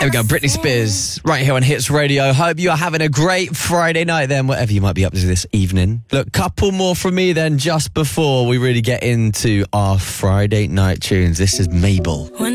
There we go, Britney Spears, right here on Hits Radio. Hope you are having a great Friday night then, whatever you might be up to this evening. Look, couple more from me then, just before we really get into our Friday night tunes. This is Mabel.